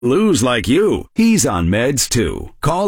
Lou's like you. He's on meds too. Call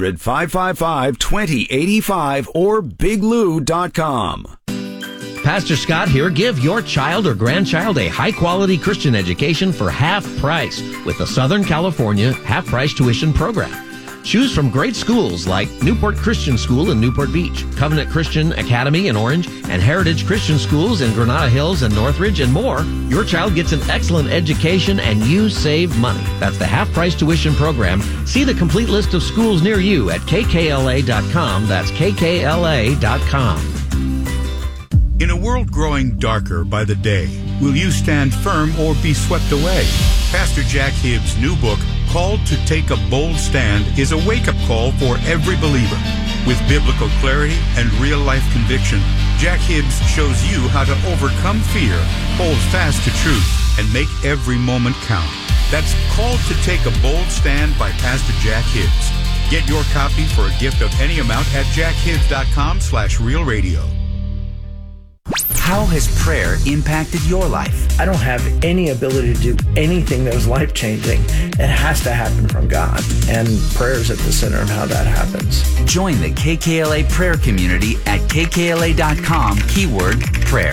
800-555-2085 or biglou.com. Pastor Scott here. Give your child or grandchild a high-quality Christian education for half price with the Southern California half-price tuition program. Choose from great schools like Newport Christian School in Newport Beach, Covenant Christian Academy in Orange, and Heritage Christian Schools in Granada Hills and Northridge, and more. Your child gets an excellent education and you save money. That's the half-price tuition program. See the complete list of schools near you at kkla.com. That's kkla.com. In a world growing darker by the day, will you stand firm or be swept away? Pastor Jack Hibbs' new book, Called to Take a Bold Stand, is a wake-up call for every believer. With biblical clarity and real-life conviction, Jack Hibbs shows you how to overcome fear, hold fast to truth, and make every moment count. That's Called to Take a Bold Stand by Pastor Jack Hibbs. Get your copy for a gift of any amount at jackhibbs.com/realradio. How has prayer impacted your life? I don't have any ability to do anything that is life-changing. It has to happen from God, and prayer is at the center of how that happens. Join the KKLA prayer community at kkla.com, keyword prayer.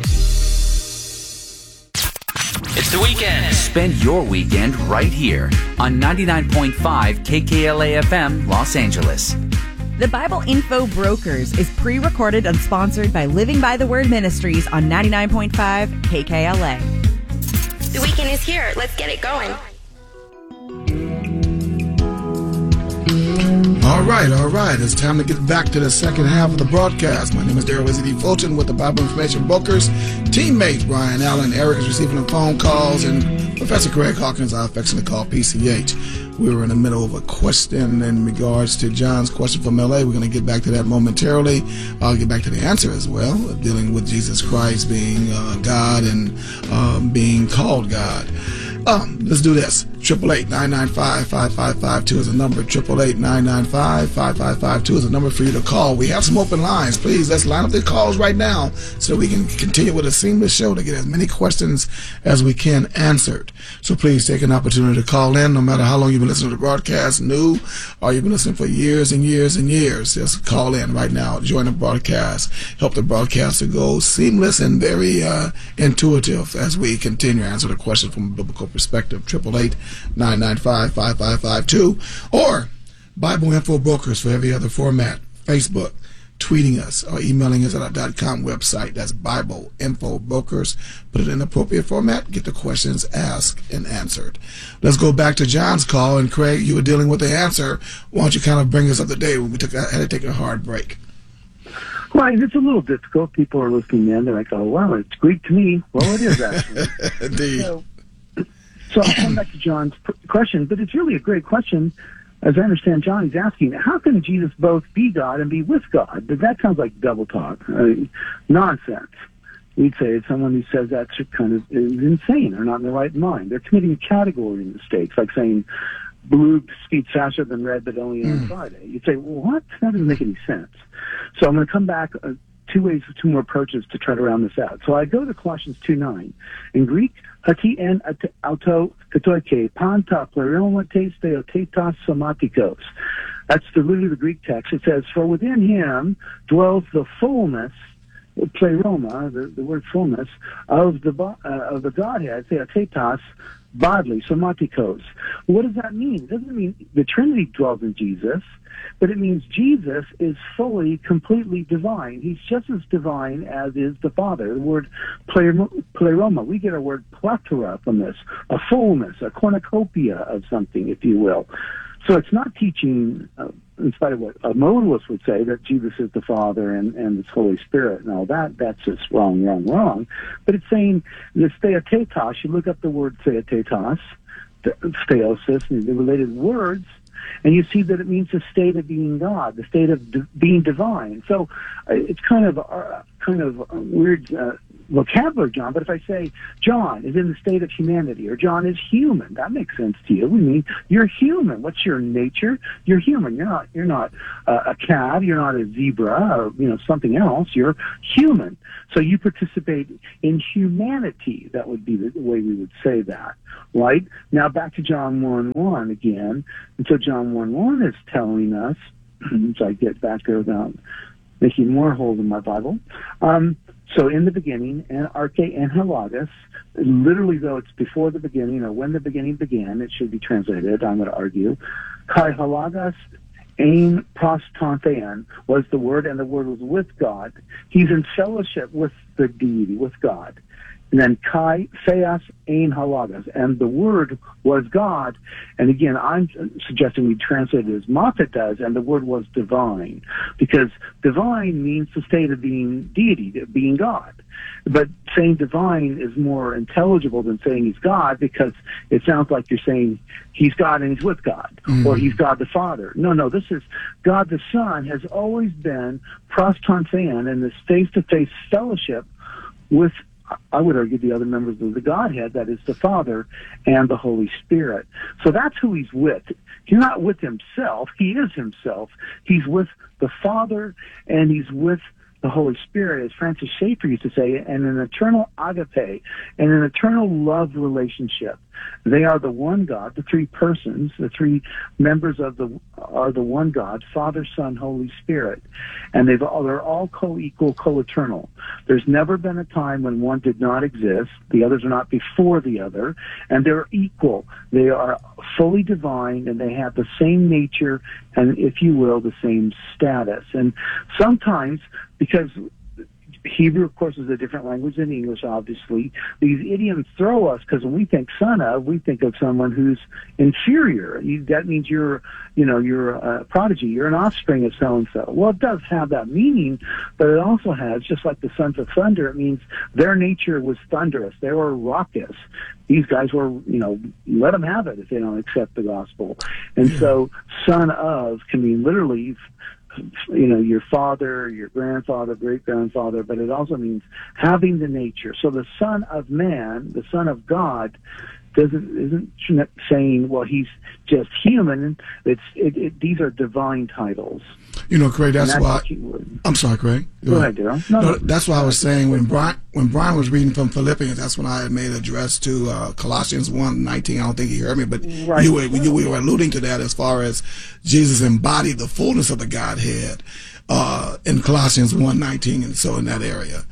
It's the weekend. Spend your weekend right here on 99.5 KKLA FM, Los Angeles. The Bible Info Brokers is pre-recorded and sponsored by Living by the Word Ministries on 99.5 KKLA. The weekend is here. Let's get it going. All right. It's time to get back to the second half of the broadcast. My name is Darrell Wesley D. Fulton with the Bible Information Brokers. Teammates Brian Allen, Eric is receiving the phone calls, and Professor Greg Hawkins, I affectionately call PCH. We were in the middle of a question in regards to John's question from LA. We're going to get back to that momentarily. I'll get back to the answer as well, dealing with Jesus Christ being God and being called God. Let's do this. 888-995-5552 is a number. 888-995-5552 is a number for you to call. We have some open lines. Please, let's line up the calls right now so we can continue with a seamless show to get as many questions as we can answered. So please take an opportunity to call in, no matter how long you've been listening to the broadcast, new, or you've been listening for years and years and years. Just call in right now. Join the broadcast. Help the broadcast to go seamless and very intuitive as we continue to answer the question from a biblical perspective. 888-995-5552 or Bible Info Brokers for every other format. Facebook, tweeting us, or emailing us at our .com website. That's Bible Info Brokers. Put it in appropriate format. Get the questions asked and answered. Let's go back to John's call. And Craig, you were dealing with the answer. Why don't you kind of bring us up to date when we had to take a hard break? Right, it's a little difficult. People are listening in. They're like, oh, wow, it's Greek to me. Well, it is, actually. Indeed. So I'll come back to John's question, but it's really a great question. As I understand, John is asking, how can Jesus both be God and be with God? But that sounds like double talk, nonsense. We'd say someone who says that kind of is insane or not in the right mind. They're committing category mistakes, like saying blue speeds faster than red, but only on Friday. You'd say, well, what? That doesn't make any sense. So I'm going to come back two more approaches to try to round this out. So I go to Colossians 2:9. In Greek, hati en auto katoike panta pleromates theotetas somatikos. That's literally the Greek text. It says, for within him dwells the fullness, pleroma, the word fullness, of the Godhead, theotetas, bodily, somatikos. What does that mean? It doesn't mean the Trinity dwells in Jesus, but it means Jesus is fully, completely divine. He's just as divine as is the Father. The word pleroma, we get our word plethora from this, a fullness, a cornucopia of something, if you will. So it's not teaching, in spite of what a modalist would say, that Jesus is the Father and the Holy Spirit and all that. That's just wrong. But it's saying this theotetos, you look up the word theotetos, theosis, and the related words, and you see that it means the state of being God, the state of being divine. So it's kind of weird vocabulary, John, but if I say John is in the state of humanity or John is human, that makes sense to you. We mean you're human. What's your nature? You're human. You're not a cat. You're not a zebra or something else. You're human. So you participate in humanity. That would be the way we would say that, right? Now back to John 1:1 again. And so John 1:1 is telling us, so I get back there without making more holes in my Bible. So in the beginning, and arche and halagos, literally though it's before the beginning or when the beginning began, it should be translated, I'm going to argue. Kai halagos ein pros ton theon was the Word, and the Word was with God. He's in fellowship with the deity, with God. And then Kai Theos ein halagos, and the Word was God. And again, I'm suggesting we translate it as Moffat does, and the Word was divine, because divine means the state of being deity, being God. But saying divine is more intelligible than saying he's God, because it sounds like you're saying he's God and he's with God, or he's God the Father. No, this is God the Son has always been pros ton theon in this face-to-face fellowship with, I would argue, the other members of the Godhead, that is the Father and the Holy Spirit. So that's who he's with. He's not with himself. He is himself. He's with the Father, and he's with the Holy Spirit, as Francis Schaeffer used to say, and an eternal agape, and an eternal love relationship. They are the one God, the three persons, the three members are the one God, Father, Son, Holy Spirit. And they're all co-equal, co-eternal. There's never been a time when one did not exist, the others are not before the other, and they're equal. They are fully divine, and they have the same nature, and if you will, the same status. And sometimes, because Hebrew, of course, is a different language than English, obviously, these idioms throw us, because when we think son of, we think of someone who's inferior. That means you're a prodigy, you're an offspring of so-and-so. Well, it does have that meaning, but it also has, just like the sons of thunder, it means their nature was thunderous. They were raucous. These guys were, let them have it if they don't accept the gospel. And so son of can mean literally, your father, your grandfather, great-grandfather, but it also means having the nature. So the Son of Man, the Son of God, isn't saying, well, he's just human. These are divine titles. Craig, that's why. I'm sorry, Craig. Go ahead, Daryl. No, that's why I was saying when Brian was reading from Philippians, that's when I had made address to Colossians 1:19. I don't think he heard me, but right. you were alluding to that as far as Jesus embodied the fullness of the Godhead in Colossians 1:19, and so in that area.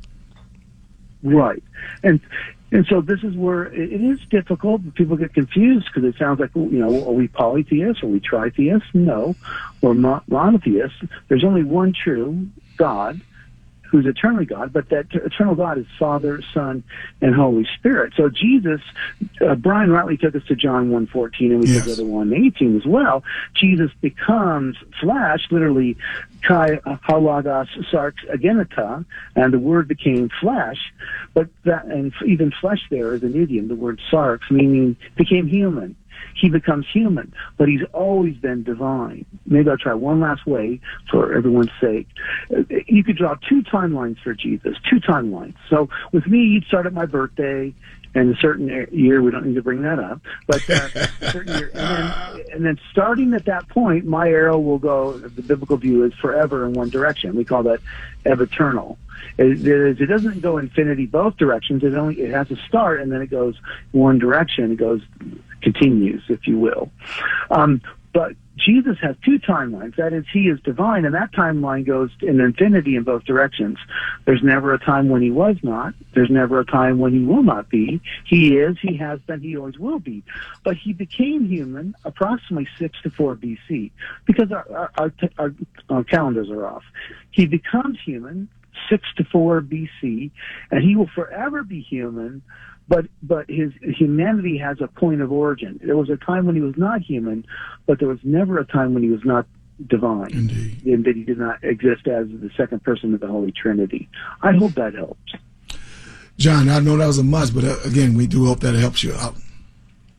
Right. And so this is where it is difficult. People get confused because it sounds like, are we polytheists? Are we tritheists? No. We're monotheists. There's only one true God who's eternally God, but that eternal God is Father, Son, and Holy Spirit. So Jesus, Brian rightly took us to John 1:14, and we took it to 1:18 as well. Jesus becomes flesh, literally, kai halagos sarx agenita, and the Word became flesh. But and even flesh there is an idiom, the word sarx, meaning became human. He becomes human, but he's always been divine. Maybe I'll try one last way for everyone's sake. You could draw two timelines for Jesus, two timelines. So with me, you'd start at my birthday, and a certain year, we don't need to bring that up, but a certain year, and then starting at that point, my arrow will go, the biblical view is forever in one direction. We call that eternal. It doesn't go infinity both directions. It has a start, and then it goes one direction. It continues, if you will. But Jesus has two timelines. That is, he is divine, and that timeline goes in infinity in both directions. There's never a time when he was not. There's never a time when he will not be. He is, he has been, he always will be. But he became human approximately 6 to 4 BC, because our calendars are off. He becomes human 6 to 4 BC, and he will forever be human. But his humanity has a point of origin. There was a time when he was not human, but there was never a time when he was not divine. Indeed. And that he did not exist as the second person of the Holy Trinity. I hope that helps. John, I know that was a must, but again, we do hope that it helps you out.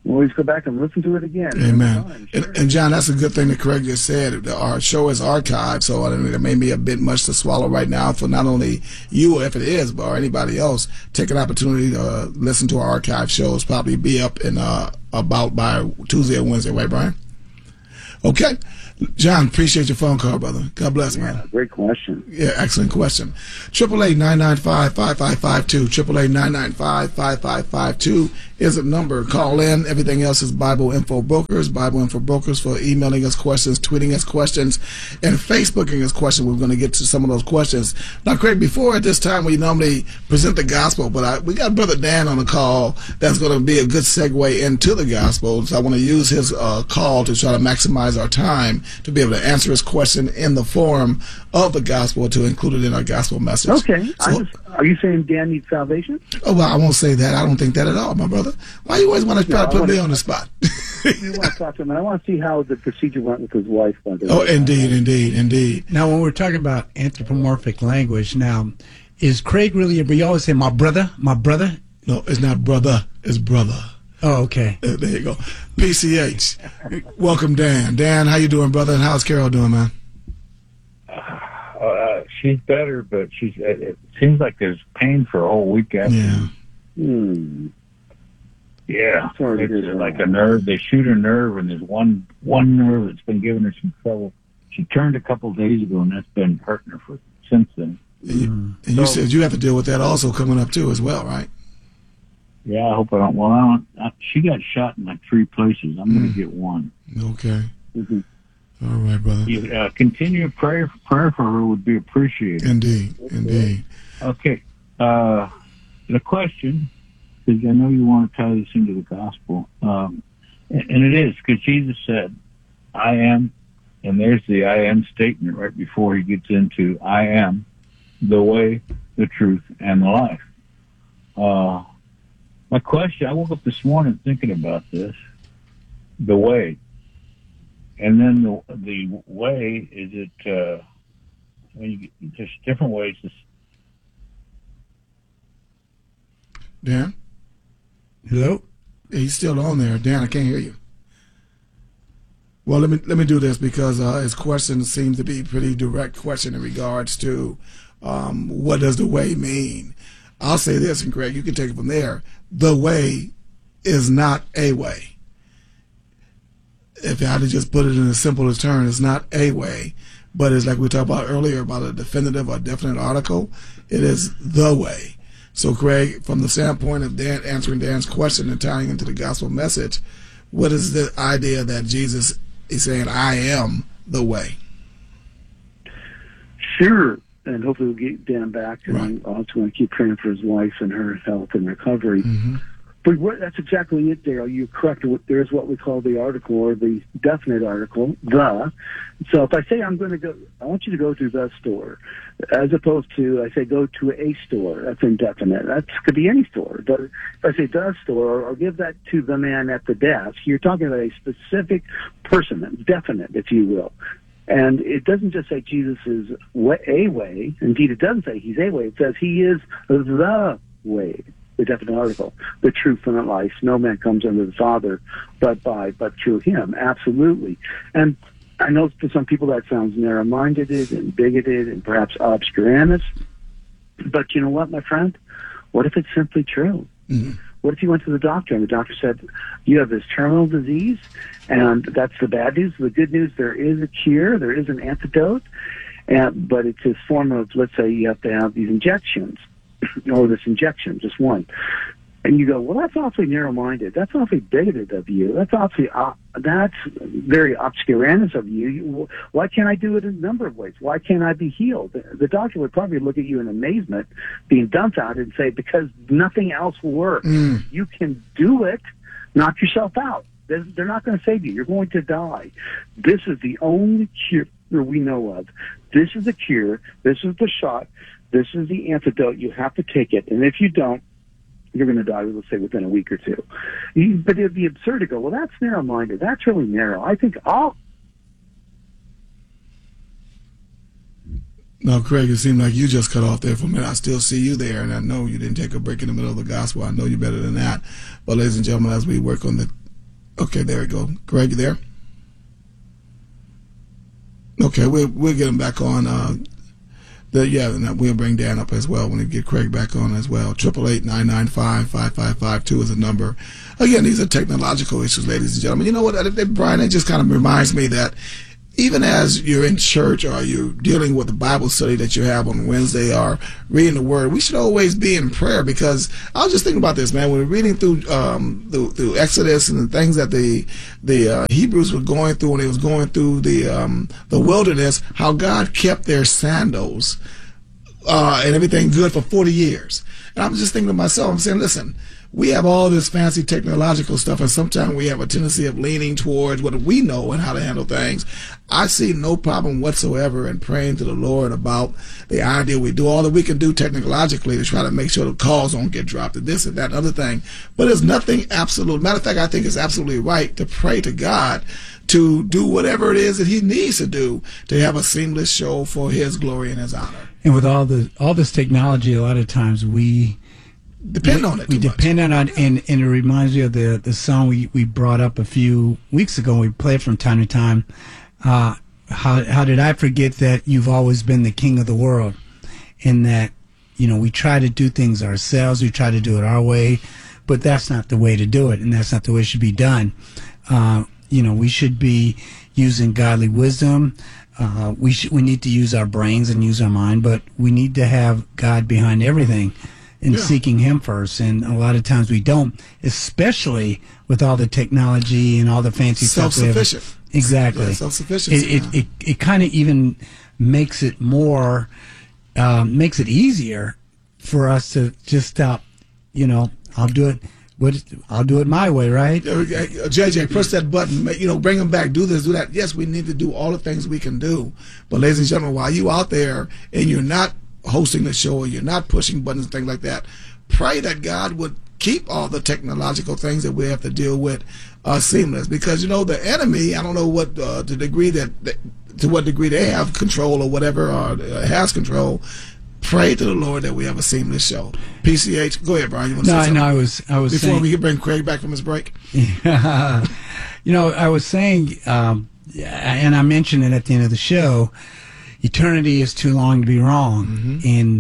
always go back and listen to it again. Amen. And John, that's a good thing that Craig just said. Our show is archived, so I mean, it may be a bit much to swallow right now for not only you, if it is, but or anybody else. Take an opportunity to listen to our archive shows. Probably be up in about by Tuesday or Wednesday, right, Brian? Okay. John, appreciate your phone call, brother. God bless, man. Great question. Yeah, excellent question. 888-995-5552. 888-995-5552 is a number. Call in. Everything else is Bible Info Brokers. Bible Info Brokers for emailing us questions, tweeting us questions, and Facebooking us questions. We're going to get to some of those questions. Now, Craig, before at this time we normally present the gospel, but we got Brother Dan on the call that's going to be a good segue into the gospel. So I want to use his call to try to maximize our time to be able to answer his question in the form of the gospel to include it in our gospel message. Okay. So, are you saying Dan needs salvation? Oh, well, I won't say that. I don't think that at all, my brother. Why you always want to try to put me on the spot? You want to talk to him, and I want to see how the procedure went with his wife. Oh, indeed. Now, when we're talking about anthropomorphic language, now, is Craig really, we always say, my brother? No, it's not brother, it's brother. Oh, okay. There you go. PCH. Welcome, Dan. Dan, how you doing, brother? And how's Carol doing, man? She's better, but it seems like there's pain for a whole week after. Yeah. Yeah. It's like a nerve. They shoot a nerve, and there's one nerve that's been giving her some trouble. She turned a couple of days ago, and that's been hurting her since then. And you said you have to deal with that also coming up, too, as well, right? Yeah, I hope I don't. Well, she got shot in like 3 places. I'm going to get one. Okay. All right, brother. Continue prayer for her would be appreciated. Indeed. Okay. The question, because I know you want to tie this into the gospel, and it is, because Jesus said, I am, and there's the I am statement right before he gets into I am the way, the truth, and the life. My question, I woke up this morning thinking about this, the way. And then the way, is it, there's different ways to... Dan? Hello? He's still on there. Dan, I can't hear you. Well, let me do this because his question seems to be a pretty direct question in regards to what does the way mean? I'll say this, and Greg, you can take it from there. The way is not a way. If I had to just put it in the simplest terms, it's not a way, but it's like we talked about earlier about a definitive or definite article. It is the way. So, Craig, from the standpoint of Dan answering Dan's question and tying into the gospel message, what is the idea that Jesus is saying, I am the way? Sure. And hopefully we'll get Dan back. And I also want to keep praying for his wife and her health and recovery. But that's exactly it, Dale. You're correct. There's what we call the article or the definite article, the. So if I say I'm going to go, I want you to go to the store, as opposed to I say go to a store. That's indefinite. That could be any store. But if I say the store or give that to the man at the desk, you're talking about a specific person, definite, if you will. And it doesn't just say Jesus is a way. Indeed, it doesn't say he's a way. It says he is the way. The definite article, the truth and the life. No man comes unto the Father but through him. Absolutely. And I know for some people that sounds narrow-minded and bigoted and perhaps obscurantist. But you know what, my friend? What if it's simply true? What if you went to the doctor and the doctor said, you have this terminal disease, and that's the bad news. The good news, there is a cure, there is an antidote, but it's this form of, let's say you have to have these injections. Or this injection, just one. And you go, well, that's awfully narrow-minded. That's awfully bigoted of you. That's awfully, that's very obscurantist of you. Why can't I do it in a number of ways? Why can't I be healed? The doctor would probably look at you in amazement, being dumbfounded, and say, because nothing else will work. You can do it. Knock yourself out. They're not going to save you. You're going to die. This is the only cure we know of. This is the cure. This is the shot. This is the antidote. You have to take it. And if you don't, you're going to die, let's say, within a week or two. But it would be absurd to go, well, that's narrow-minded. That's really narrow. I think Now, Craig, it seemed like you just cut off there for a minute. I still see you there, and I know you didn't take a break in the middle of the gospel. I know you better than that. But, ladies and gentlemen, as we work on the Okay, there we go. Greg, you there? Okay, we'll get him back on. We'll bring Dan up as well when we get Craig back on as well. 888-995-5552 is the number. Again, these are technological issues, ladies and gentlemen. You know what, Brian, it just kind of reminds me that even as you're in church or you're dealing with the Bible study that you have on Wednesday or reading the Word, we should always be in prayer, because I was just thinking about this, man. When we're reading through Exodus and the things that the Hebrews were going through when they was going through the wilderness, how God kept their sandals and everything good for 40 years. And I'm just thinking to myself, I'm saying, listen, we have all this fancy technological stuff, and sometimes we have a tendency of leaning towards what we know and how to handle things. I see no problem whatsoever in praying to the Lord about the idea we do all that we can do technologically to try to make sure the calls don't get dropped and this and that and other thing. But there's nothing absolute. Matter of fact, I think it's absolutely right to pray to God to do whatever it is that he needs to do to have a seamless show for his glory and his honor. And with all this technology, a lot of times we depend on it. We depend on it, and it reminds me of the song we brought up a few weeks ago. We play it from time to time. How did I forget that you've always been the king of the world? In that, we try to do things ourselves. We try to do it our way, but that's not the way to do it, and that's not the way it should be done. We should be using godly wisdom. We need to use our brains and use our mind, but we need to have God behind everything. And seeking him first, and a lot of times we don't, especially with all the technology and all the fancy stuff. Self-sufficient. Exactly. Yeah, self-sufficiency. It kind of even makes it more, makes it easier for us to just stop. I'll do it. I'll do it my way, right? JJ, press that button. Bring them back. Do this, do that. Yes, we need to do all the things we can do. But ladies and gentlemen, while you out there and you're not hosting the show or you're not pushing buttons and things like that, pray that God would keep all the technological things that we have to deal with seamless, because the enemy, I don't know what to what degree they have control or whatever, or has control. Pray to the Lord that we have a seamless show. PCH, go ahead, Brian. You want to say something? No, I was before saying, we can bring Craig back from his break. I was saying, and I mentioned it at the end of the show, eternity is too long to be wrong. Mm-hmm. And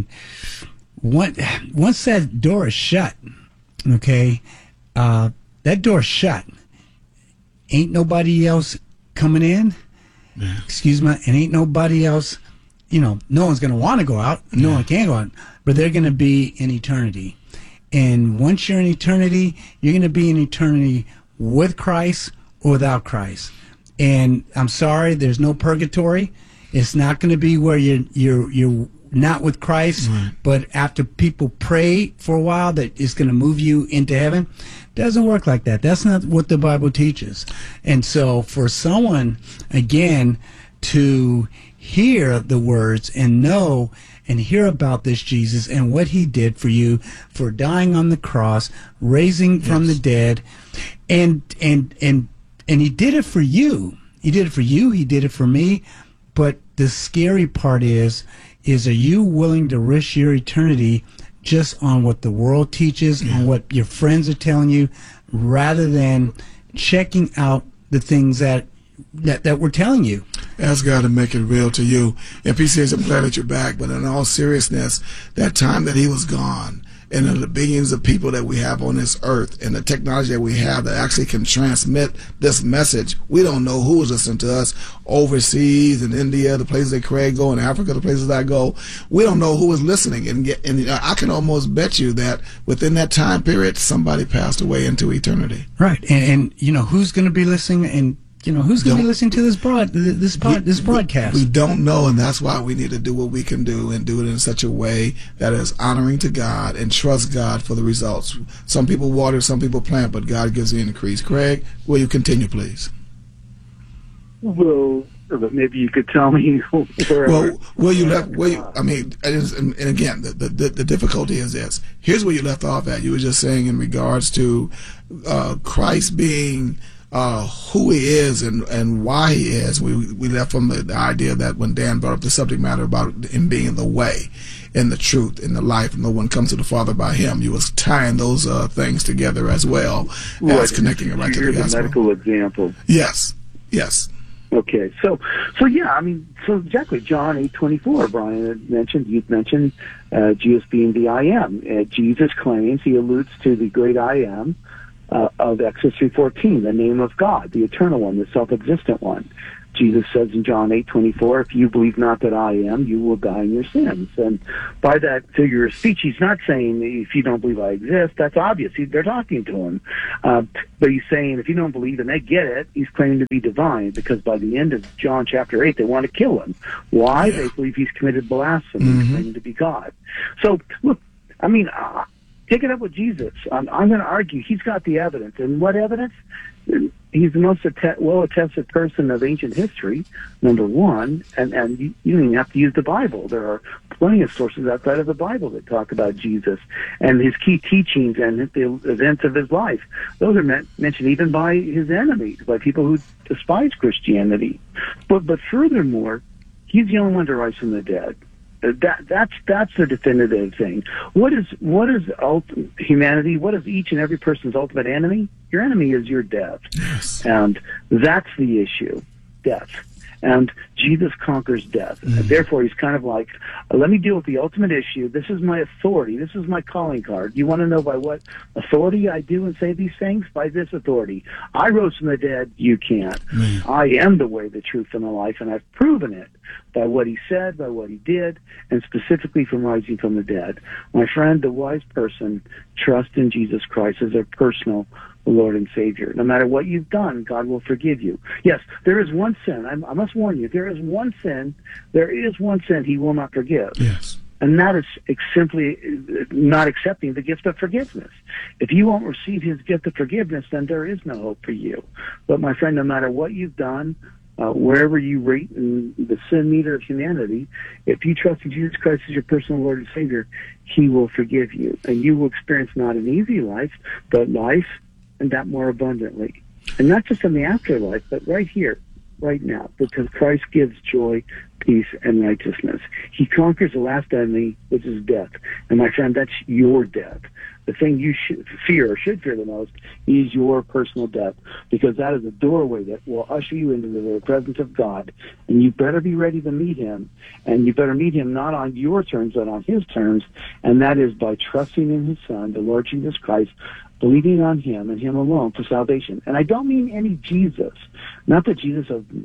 once that door is shut, okay, that door's shut. Ain't nobody else coming in. Yeah. Excuse me, and ain't nobody else. No one's going to want to go out. No one can go out, but they're going to be in eternity. And once you're in eternity, you're going to be in eternity with Christ or without Christ. And I'm sorry, there's no purgatory. It's not going to be where you're not with Christ, right. But after people pray for a while, that it's going to move you into heaven. Doesn't work like that. That's not what the Bible teaches. And so for someone, again, to hear the words and know and hear about this Jesus and what he did for you, for dying on the cross, raising from the dead, and he did it for you. He did it for you. He did it for me. But the scary part is are you willing to risk your eternity just on what the world teaches, on what your friends are telling you, rather than checking out the things that we're telling you? Ask God to make it real to you. And PCH, I'm glad that you're back, but in all seriousness, that time that he was gone, and the billions of people that we have on this earth and the technology that we have that actually can transmit this message, we don't know who is listening to us overseas, in India, the places that Craig go, in Africa, the places I go. We don't know who is listening. And I can almost bet you that within that time period, somebody passed away into eternity. Right. And who's going to be listening, and who's going to be listening to this broadcast? We don't know, and that's why we need to do what we can do and do it in such a way that is honoring to God and trust God for the results. Some people water, some people plant, but God gives the increase. Craig, will you continue, please? Well, maybe you could tell me where. Well, and again, the difficulty is this. Here's where you left off at. You were just saying in regards to Christ being who he is and why he is. We left from the idea that when Dan brought up the subject matter about him being the way and the truth and the life, and no one comes to the Father by him, you was tying those things together as well as connecting it right to the gospel. Here's a medical example. Yes. Okay, so yeah, I mean, so exactly, John 8:24, Brian had mentioned, you've mentioned Jesus being the I am. Jesus claims, he alludes to the great I am of Exodus 3:14, the name of God, the eternal one, the self-existent one. Jesus says in John 8:24, if you believe not that I am, you will die in your sins. And by that figure of speech, he's not saying, if you don't believe I exist, that's obvious. They're talking to him. But he's saying, if you don't believe, and they get it, he's claiming to be divine, because by the end of John chapter 8, they want to kill him. Why? They believe he's committed blasphemy, claiming to be God. So, look, I mean, take it up with Jesus. I'm going to argue he's got the evidence. And what evidence? He's the most well-attested person of ancient history, number one, and you don't even have to use the Bible. There are plenty of sources outside of the Bible that talk about Jesus and his key teachings and the events of his life. Those are mentioned even by his enemies, by people who despise Christianity. But furthermore, he's the only one to rise from the dead. That's the definitive thing. What is humanity? What is each and every person's ultimate enemy? Your enemy is your death. Yes. And that's the issue, death. And Jesus conquers death. And therefore, he's kind of like, let me deal with the ultimate issue. This is my authority. This is my calling card. You want to know by what authority I do and say these things? By this authority. I rose from the dead. You can't. I am the way, the truth, and the life, and I've proven it by what he said, by what he did, and specifically from rising from the dead. My friend, the wise person trusts in Jesus Christ as their personal Lord and Savior. No matter what you've done, God will forgive you. Yes, there is one sin. I must warn you, there is one sin he will not forgive. Yes. And that is simply not accepting the gift of forgiveness. If you won't receive his gift of forgiveness, then there is no hope for you. But my friend, no matter what you've done, wherever you rate in the sin meter of humanity, if you trust in Jesus Christ as your personal Lord and Savior, he will forgive you. And you will experience not an easy life, but life, and that more abundantly. And not just in the afterlife, but right here, right now, because Christ gives joy, peace, and righteousness. He conquers the last enemy, which is death. And my friend, that's your death. The thing you should fear the most is your personal death, because that is a doorway that will usher you into the presence of God. And you better be ready to meet him. And you better meet him not on your terms, but on his terms. And that is by trusting in his Son, the Lord Jesus Christ, believing on him and him alone for salvation. And I don't mean any Jesus, not the Jesus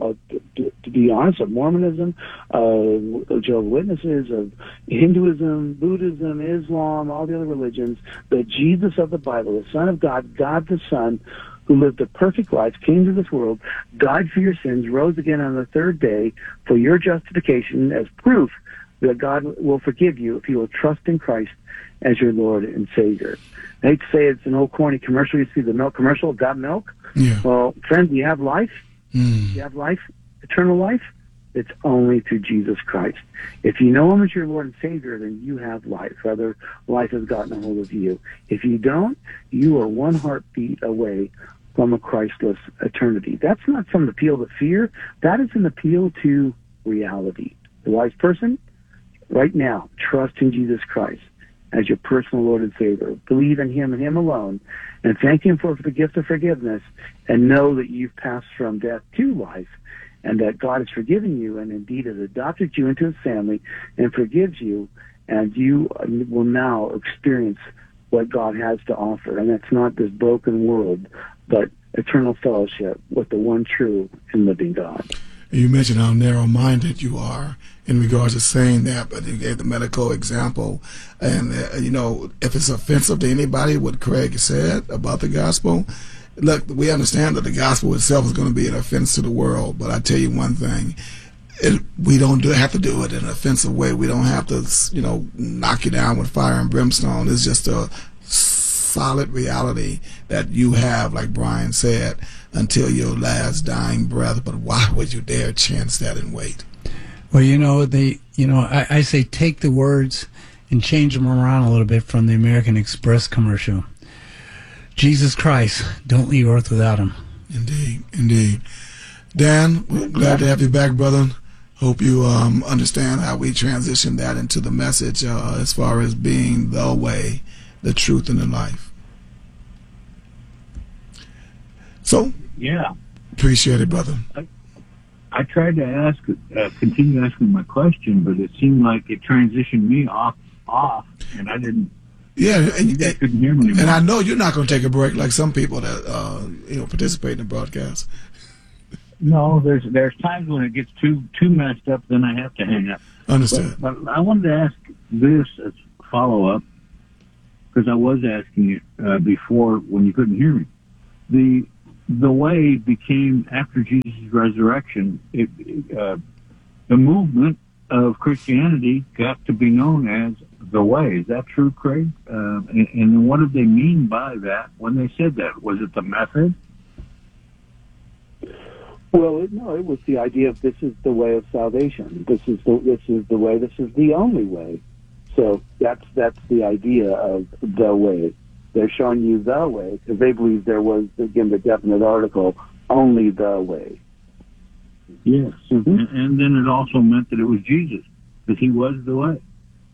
to be honest, of Mormonism, of Jehovah's Witnesses, of Hinduism, Buddhism, Islam, all the other religions. The Jesus of the Bible, the Son of God, God the Son, who lived a perfect life, came to this world, died for your sins, rose again on the third day for your justification as proof that God will forgive you if you will trust in Christ as your Lord and Savior. I hate to say it's an old corny commercial. You see the milk commercial, got milk? Yeah. Well, friend, you have life. You have life, eternal life. It's only through Jesus Christ. If you know him as your Lord and Savior, then you have life. Rather, life has gotten a hold of you. If you don't, you are one heartbeat away from a Christless eternity. That's not some appeal to fear. That is an appeal to reality. The wise person, right now, trust in Jesus Christ as your personal Lord and Savior. Believe in him and him alone, and thank him for the gift of forgiveness, and know that you've passed from death to life, and that God has forgiven you and indeed has adopted you into his family and forgives you, and you will now experience what God has to offer. And that's not this broken world, but eternal fellowship with the one true and living God. You mentioned how narrow-minded you are in regards to saying that, but you gave the medical example. And, if it's offensive to anybody, what Craig said about the gospel, look, we understand that the gospel itself is going to be an offense to the world. But I tell you one thing, we don't have to do it in an offensive way. We don't have to, knock you down with fire and brimstone. It's just a solid reality that you have, like Brian said, until your last dying breath. But why would you dare chance that and wait? Well, I say take the words and change them around a little bit from the American Express commercial. Jesus Christ, don't leave earth without him. Indeed. Dan, we're glad to have you back, brother. Hope you understand how we transition that into the message as far as being the way, the truth, and the life. So, yeah, appreciate it, brother. I tried to continue asking my question, but it seemed like it transitioned me off, and I didn't. Yeah, you guys couldn't hear me anymore. And I know you're not going to take a break like some people that participate in the broadcast. No, there's times when it gets too messed up, then I have to hang up. Understood. But I wanted to ask this as follow up, because I was asking it before when you couldn't hear me. The way became, after Jesus' resurrection, the movement of Christianity got to be known as the way. Is that true, Craig? And what did they mean by that when they said that? Was it the method? Well, no, it was the idea of this is the way of salvation. This is the way. This is the only way. So that's the idea of the way. They're showing you the way because they believe there was, again, the definite article, only the way. Yes. Mm-hmm. And then it also meant that it was Jesus, because he was the way.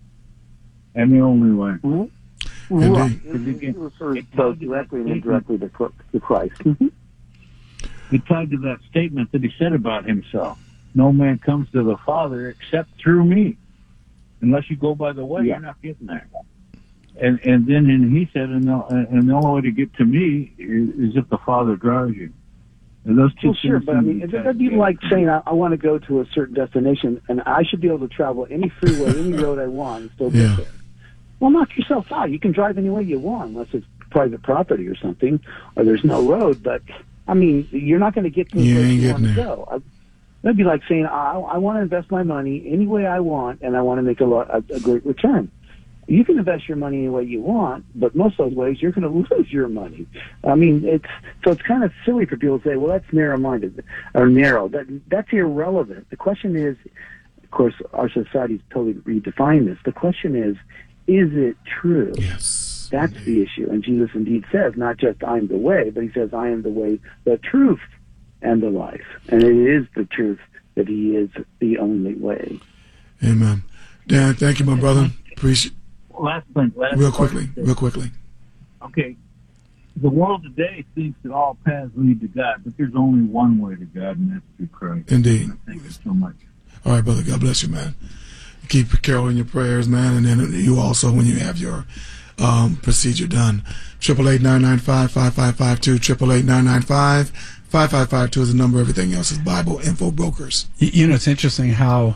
And the only way. Mm-hmm. Right. It refers both directly and indirectly to Christ. Mm-hmm. It tied to that statement that he said about himself. No man comes to the Father except through me. Unless you go by the way, you're not getting there. And then he said, and the only way to get to me is if the Father drives you. And those two things. Sure, but I mean, that'd be like saying I want to go to a certain destination, and I should be able to travel any freeway, any road I want, and still get there. Well, knock yourself out. You can drive any way you want, unless it's private property or something, or there's no road. But I mean, you're not going to get to the place you want to go. That'd be like saying I want to invest my money any way I want, and I want to make a great return. You can invest your money any way you want, but most of those ways you're going to lose your money. I mean, it's kind of silly for people to say, well, that's narrow-minded or narrow. That's irrelevant. The question is, of course, our society's totally redefined this. The question is it true? Yes. That's the issue. And Jesus indeed says, not just I'm the way, but he says, I am the way, the truth, and the life. And it is the truth that he is the only way. Amen. Dan, thank you, my brother. Appreciate. Last thing. Real quickly. Okay. The world today thinks that all paths lead to God, but there's only one way to God, and that's through Christ. Indeed. Thank you so much. All right, brother. God bless you, man. Keep Carol in your prayers, man, and then you also when you have your procedure done. 888-995-5552. 888-995-5552 is the number. Everything else is Bible Info Brokers. It's interesting how.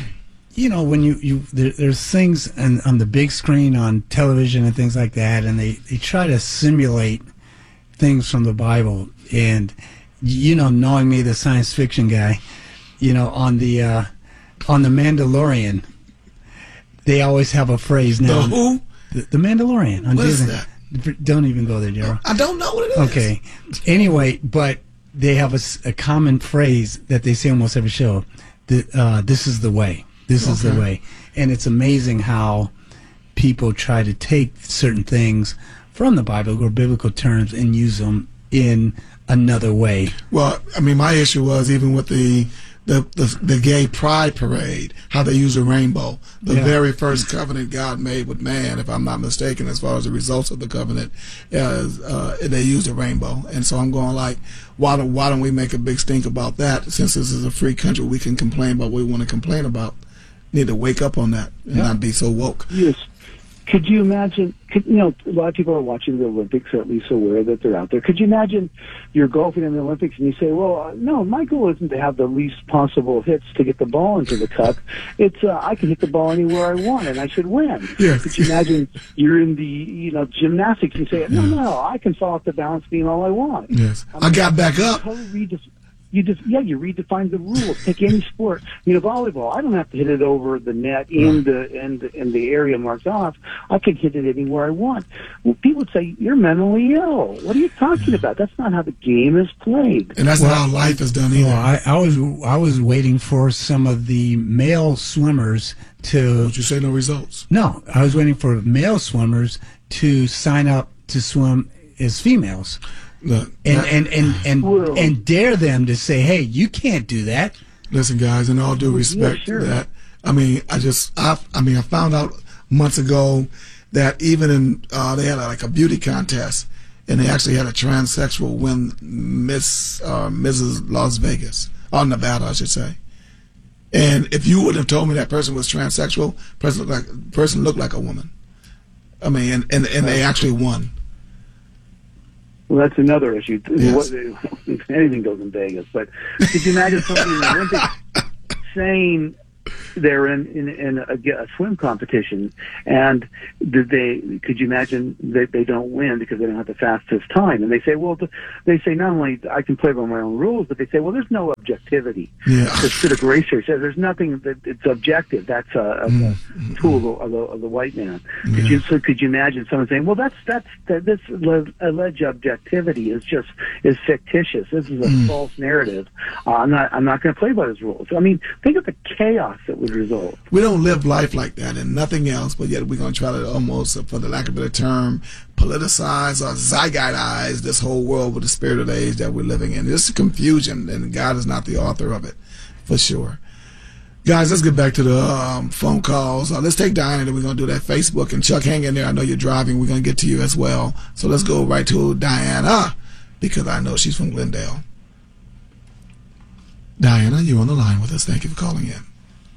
When there's things on the big screen on television and things like that, and they try to simulate things from the Bible. And, knowing me, the science fiction guy, on the Mandalorian, they always have a phrase now. The who? The Mandalorian. On what Disney. Is that? Don't even go there, Daryl. I don't know what it is. Okay. Anyway, but they have a common phrase that they say almost every show. This is the way. This is the way. And it's amazing how people try to take certain things from the Bible or biblical terms and use them in another way. Well, I mean, my issue was even with the gay pride parade, how they use a rainbow. The very first covenant God made with man, if I'm not mistaken, as far as the results of the covenant, they used a rainbow. And so I'm going like, why don't we make a big stink about that? Since this is a free country, we can complain about what we want to complain about. Need to wake up on that and not be so woke. Yes. Could you imagine, a lot of people are watching the Olympics, or at least aware that they're out there. Could you imagine you're golfing in the Olympics and you say, well, no, my goal isn't to have the least possible hits to get the ball into the cup. It's, I can hit the ball anywhere I want and I should win. Yes. Could you imagine you're in the, gymnastics and you say, no, I can fall off the balance beam all I want. Yes. I got back up. You redefine the rules. Take any sport. Volleyball. I don't have to hit it over the net in the area marked off. I can hit it anywhere I want. Well, people would say you're mentally ill. What are you talking about? That's not how the game is played. And that's not how life is done either. Well, I was waiting for some of the male swimmers to. Would you say no results? No, I was waiting for male swimmers to sign up to swim as females. Look, and dare them to say, "Hey, you can't do that." Listen, guys, in all due respect to that, I mean, I found out months ago that even in they had like a beauty contest, and they actually had a transsexual win Mrs. Las Vegas, or Nevada, I should say. And if you would have told me that person was transsexual, person looked like a woman. I mean, and they actually won. Well, that's another issue. Yes. Anything goes in Vegas, but could you imagine somebody in the Olympics saying they're in a swim competition, and could you imagine that they don't win because they don't have the fastest time? And they say, not only I can play by my own rules, but they say, well, there's no objectivity. Yeah. The critic racer says there's nothing that it's objective. That's a tool of the white man. Yeah. Could you imagine someone saying, well, this alleged objectivity is fictitious. This is a false narrative. I'm not going to play by those rules. I mean, think of the chaos that would result. We don't live life like that and nothing else, but yet we're going to try to almost, for the lack of a better term, politicize or zeitgeitize this whole world with the spirit of the age that we're living in. It's confusion, and God is not the author of it, for sure. Guys, let's get back to the phone calls. Let's take Diana, then we're going to do that Facebook. And Chuck, hang in there. I know you're driving. We're going to get to you as well. So let's go right to Diana, because I know she's from Glendale. Diana, you're on the line with us. Thank you for calling in.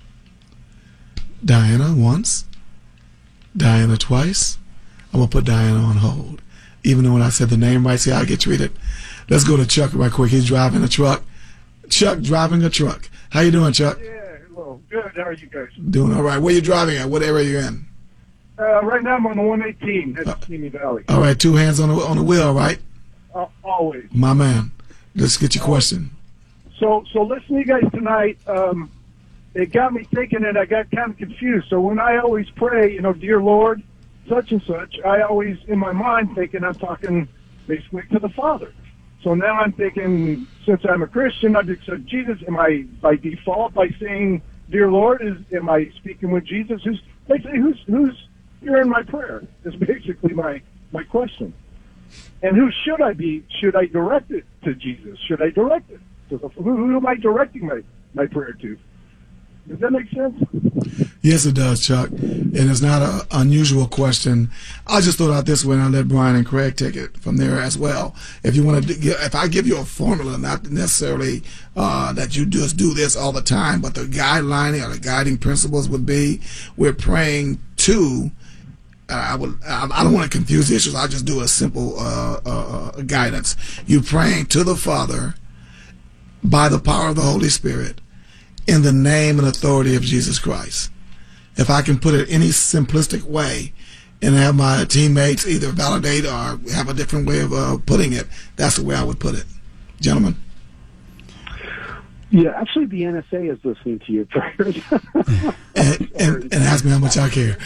Diana once, Diana twice. I'm going to put Diana on hold. Even though when I said the name right, see how I get treated. Let's go to Chuck right quick. He's driving a truck. Chuck driving a truck. How you doing, Chuck? Yeah, well, good. How are you guys? Doing all right. Where you driving at? What area are you in? Right now I'm on the 118. That's Simi Valley. All right, two hands on the wheel, right? Always. My man. Let's get your question. So listening to you guys tonight, it got me thinking, and I got kind of confused. So when I always pray, dear Lord, such and such, I always, in my mind, thinking I'm talking basically to the Father. So now I'm thinking, since I'm a Christian, I accept Jesus. Am I, by default, by saying, dear Lord, am I speaking with Jesus? Who's you're in my prayer? Is basically my question. And who should I be? Should I direct it to Jesus? Should I direct it to who am I directing my prayer to? Does that make sense? Yes, it does, Chuck. And it's not an unusual question. I just throw it out this way, and I'll let Brian and Craig take it from there as well. If you want to, if I give you a formula, not necessarily that you just do this all the time, but the guideline or the guiding principles would be, we're praying to. I don't want to confuse the issues. I'll just do a simple guidance. You're praying to the Father by the power of the Holy Spirit, in the name and authority of Jesus Christ. If I can put it any simplistic way and have my teammates either validate or have a different way of putting it, that's the way I would put it. Gentlemen? Yeah, actually the NSA is listening to your prayers. and ask me how much I care.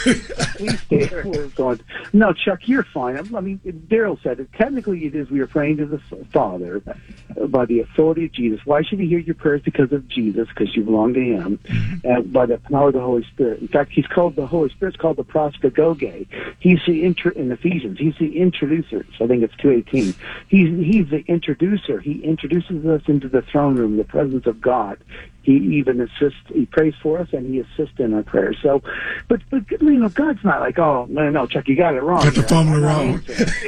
No, Chuck, you're fine. I mean, Daryl said it. Technically, it is we are praying to the Father by the authority of Jesus. Why should he hear your prayers? Because of Jesus, because you belong to him, and by the power of the Holy Spirit. In fact, the Holy Spirit's called the prostagoge. He's the in Ephesians. He's the introducer. So I think it's 2:18. He's the introducer. He introduces us into the throne room, the presence of God. He even assists. He prays for us, and he assists in our prayers. So, but God's not like, oh no, Chuck, you got it wrong. Got the formula wrong.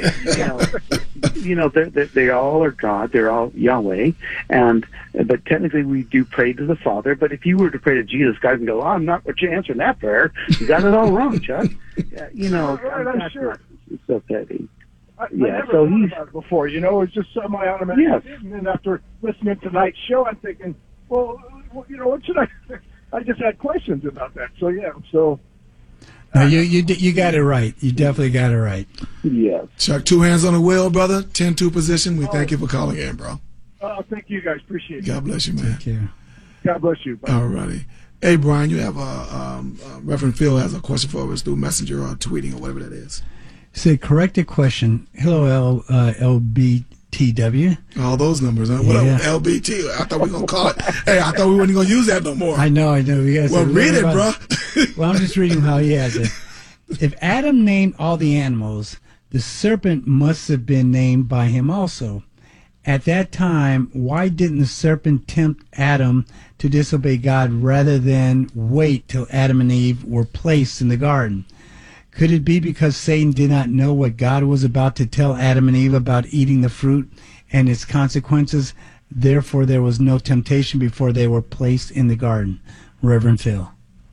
They all are God. They're all Yahweh, but technically we do pray to the Father. But if you were to pray to Jesus, God can go, oh, I'm not answering that prayer. You got it all wrong, Chuck. I'm sure. It's okay. I never thought about it before. It's just something I automatically did. And then after listening to tonight's show, I'm thinking, well, what should I? I just had questions about that. So yeah. So. No, you got it right. You definitely got it right. Yeah. Chuck, two hands on the wheel, brother. 10-2 position. We thank you for calling in, bro. Thank you, guys. Appreciate it. God bless you, man. Thank you. God bless you. Bye. All righty. Hey, Brian, you have Reverend Phil has a question for us through Messenger or tweeting or whatever that is. Say corrected question. Hello, LBTW. All those numbers, huh? What up, LBT? I thought we were going to call it. Hey, I thought we weren't going to use that no more. I know. Well, read it, bro. Well, I'm just reading how he has it. If Adam named all the animals, the serpent must have been named by him also. At that time, why didn't the serpent tempt Adam to disobey God rather than wait till Adam and Eve were placed in the garden? Could it be because Satan did not know what God was about to tell Adam and Eve about eating the fruit and its consequences? Therefore, there was no temptation before they were placed in the garden. Reverend Phil.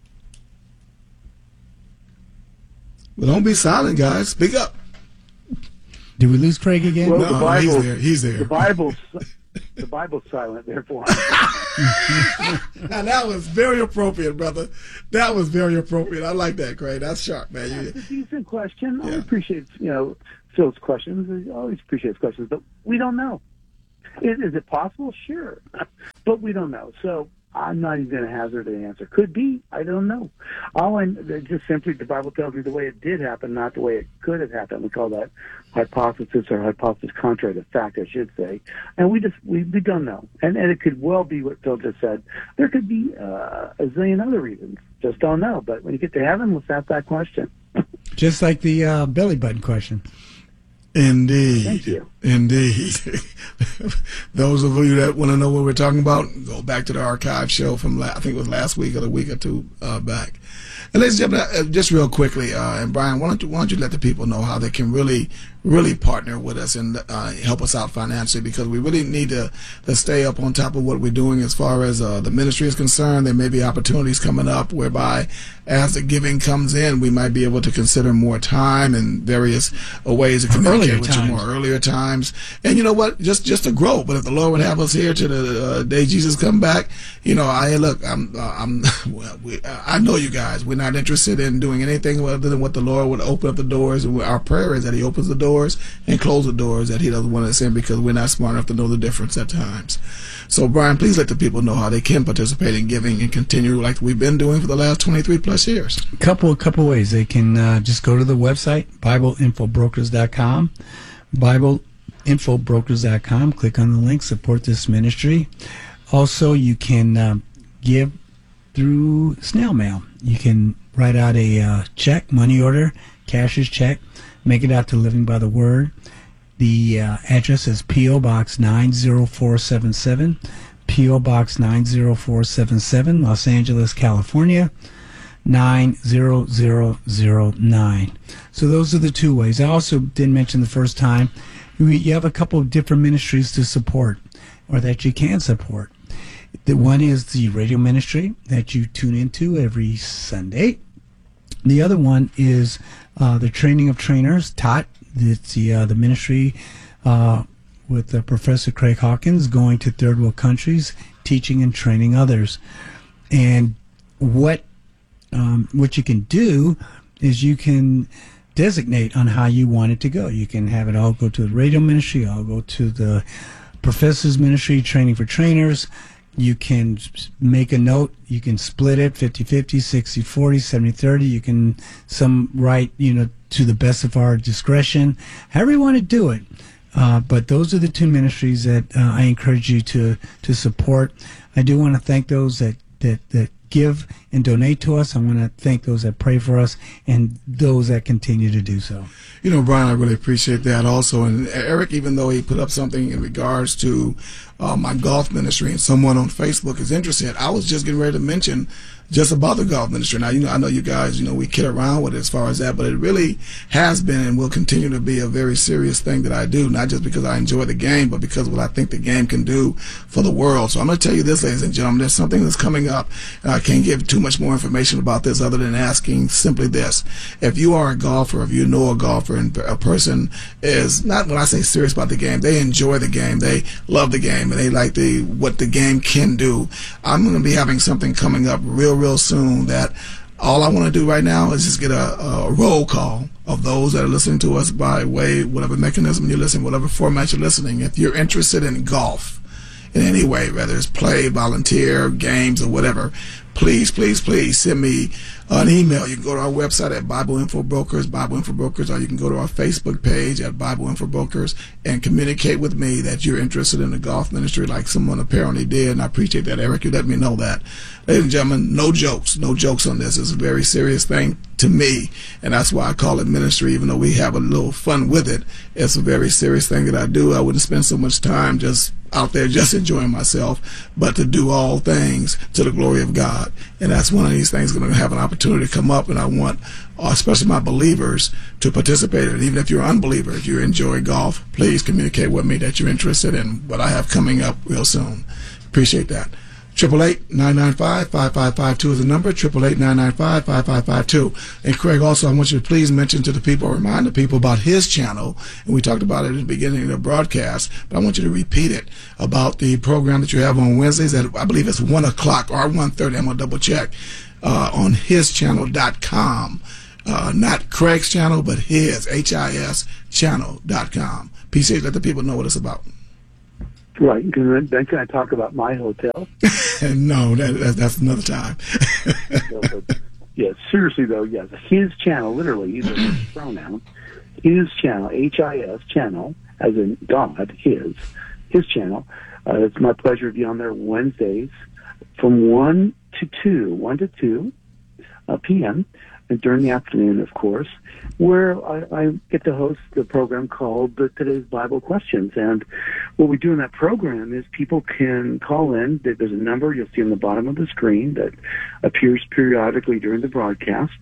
Well, don't be silent, guys. Speak up. Did we lose Craig again? Well, No, the Bible, he's there. The Bible's silent, therefore. Now, that was very appropriate, brother. That was very appropriate. I like that, Craig. That's sharp, man. It's a decent question. I appreciate, Phil's questions. I always appreciate his questions, but we don't know. Is it possible? Sure. But we don't know. So I'm not even going to hazard an answer. Could be. I don't know. Just simply the Bible tells me the way it did happen, not the way it could have happened. We call that hypothesis or hypothesis contrary to fact, I should say. And we don't know. And it could well be what Phil just said. There could be a zillion other reasons. Just don't know. But when you get to heaven, let's ask that question. Just like the belly button question. Indeed. Thank you. Indeed. Those of you that want to know what we're talking about, go back to the archive show from, I think it was last week or a week or two back. And ladies and gentlemen, just real quickly, and Brian, why don't you let the people know how they can really partner with us and help us out financially, because we really need to stay up on top of what we're doing as far as the ministry is concerned. There may be opportunities coming up whereby as the giving comes in, we might be able to consider more time and various ways to communicate with you more earlier times. And you know what? Just to grow. But if the Lord would have us here to the day Jesus come back, I know you guys. We're not interested in doing anything other than what the Lord would open up the doors. Our prayer is that He opens the doors and close the doors that He doesn't want us in, because we're not smart enough to know the difference at times. So, Brian, please let the people know how they can participate in giving and continue like we've been doing for the last 23 plus years. A couple ways. They can just go to the website, BibleInfoBrokers.com, BibleInfoBrokers.com. Click on the link, support this ministry. Also, you can give through snail mail. You can write out a check, money order, cashier's check, make it out to Living by the Word. The address is P.O. Box 90477, P.O. Box 90477, Los Angeles, California, 90009. So those are the two ways. I also didn't mention the first time, you have a couple of different ministries to support, or that you can support. The one is the radio ministry that you tune into every Sunday. The other one is the training of trainers, TOT. It's the ministry with Professor Craig Hawkins, going to third world countries, teaching and training others. And what you can do is you can designate on how you want it to go. You can have it all go to the radio ministry, all go to the professor's ministry, training for trainers. You can make a note. You can split it 50-50, 60-40, 70-30. You can write, to the best of our discretion, however you want to do it. But those are the two ministries that I encourage you to support. I do want to thank those that give and donate to us. I want to thank those that pray for us and those that continue to do so. Brian, I really appreciate that also. And Eric, even though he put up something in regards to my golf ministry and someone on Facebook is interested, I was just getting ready to mention just about the golf ministry. Now, I know you guys, we kid around with it as far as that, but it really has been and will continue to be a very serious thing that I do, not just because I enjoy the game, but because of what I think the game can do for the world. So I'm going to tell you this, ladies and gentlemen, there's something that's coming up. I can't give too much more information about this other than asking simply this. If you are a golfer, if you know a golfer, and a person is not, when I say serious about the game, they enjoy the game, they love the game, and they like what the game can do, I'm going to be having something coming up real soon that all I want to do right now is just get a roll call of those that are listening to us by way, whatever mechanism you're listening, whatever format you're listening. If you're interested in golf in any way, whether it's play, volunteer, games, or whatever, please send me an email. You can go to our website at Bible Info Brokers, or you can go to our Facebook page at Bible Info Brokers and communicate with me that you're interested in the golf ministry like someone apparently did, and I appreciate that, Eric. You let me know that. Ladies and gentlemen, no jokes on this. It's a very serious thing to me, and that's why I call it ministry. Even though we have a little fun with it, it's a very serious thing that I do. I wouldn't spend so much time just out there just enjoying myself, but to do all things to the glory of God. And that's one of these things going to have an opportunity to come up, and I want especially my believers to participate in it. Even if you're an unbeliever, if you enjoy golf, please communicate with me that you're interested in what I have coming up real soon. Appreciate that. 888-995-5552 is the number, 888-995-5552. And Craig, also, I want you to please mention to the people, or remind the people about his channel, and we talked about it at the beginning of the broadcast, but I want you to repeat it, about the program that you have on Wednesdays at, I believe it's 1 o'clock or 1:30, I'm going to double check, on hischannel.com. Not Craig's channel, but his, HIS channel.com. PCH, let the people know what it's about. Right. Then can I talk about my hotel? No, that's another time. Yeah, seriously though, yes. His channel, literally, these are his pronouns. His channel, HIS channel, as in God, his channel. It's my pleasure to be on there Wednesdays from 1 to 2 p.m. and during the afternoon, of course, where I get to host the program called Today's Bible Questions. And what we do in that program is people can call in. There's a number you'll see on the bottom of the screen that appears periodically during the broadcast.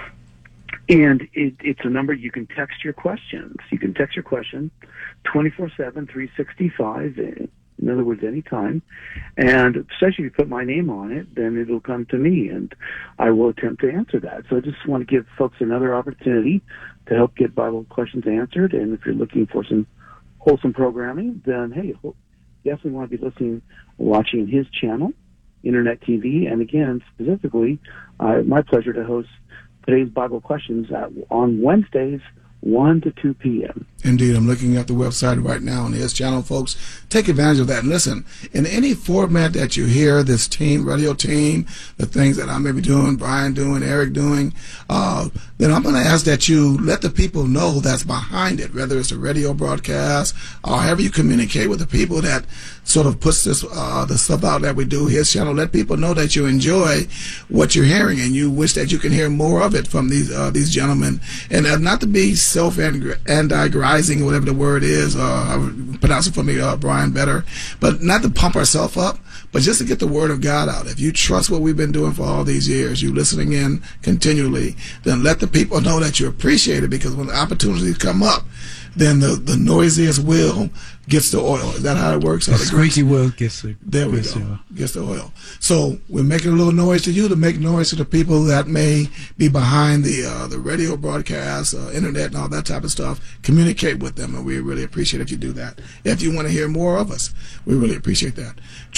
And it's a number you can text your questions. You can text your question 24/7, 365. In other words, anytime. And especially if you put my name on it, then it'll come to me, and I will attempt to answer that. So I just want to give folks another opportunity to help get Bible questions answered. And if you're looking for some wholesome programming, then, hey, definitely want to be watching his channel, Internet TV. And again, specifically, my pleasure to host Today's Bible Questions on Wednesdays, 1 to 2 p.m. Indeed, I'm looking at the website right now on his channel, folks. Take advantage of that. And listen, in any format that you hear this radio team, the things that I may be doing, Brian doing, Eric doing, then I'm going to ask that you let the people know that's behind it, whether it's a radio broadcast or however you communicate with the people that sort of puts this the stuff out that we do, his channel. Let people know that you enjoy what you're hearing and you wish that you can hear more of it from these gentlemen. And not to be self-aggrandizing, whatever the word is, I would pronounce it for me, Brian, better, but not to pump ourselves up, but just to get the word of God out. If you trust what we've been doing for all these years, you listening in continually, then let the people know that you appreciate it, because when the opportunities come up, then the noisiest wheel gets the oil. Is that how it works? The squeaky wheel gets the There we go. Gets the oil. So we're making a little noise to you to make noise to the people that may be behind the radio broadcast, internet, and all that type of stuff. Communicate with them, and we really appreciate if you do that. If you want to hear more of us, we really appreciate that.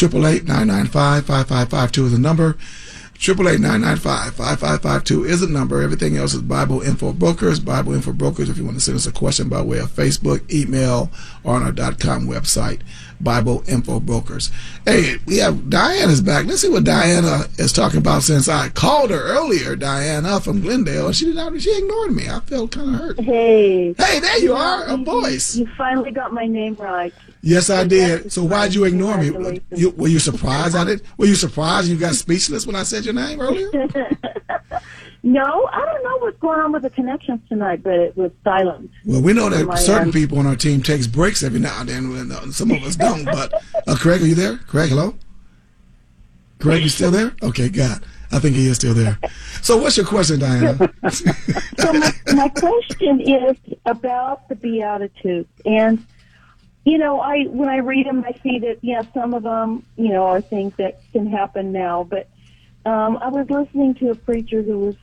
888-995-5552 is the number. 888-995-5552 is the number. Everything else is Bible Info Brokers. Bible Info Brokers, if you want to send us a question by way of Facebook, email, or on our .com website, Bible Info Brokers. Hey, we have Diana's back. Let's see what Diana is talking about, since I called her earlier, Diana from Glendale, and she ignored me. I felt kind of hurt. Hey, there you are, a voice. You finally got my name right. Yes, I did. So why'd you ignore me? Were you surprised at it? Were you surprised you got speechless when I said your name earlier? No, I don't know what's going on with the connections tonight, but it was silent. Well, we know that certain people on our team takes breaks every now and then, when some of us don't. But Craig, are you there? Craig, hello? Craig, you still there? Okay, God. I think he is still there. So what's your question, Diana? So my question is about the Beatitudes. And, when I read them, I see that, some of them, are things that can happen now. But I was listening to a preacher who was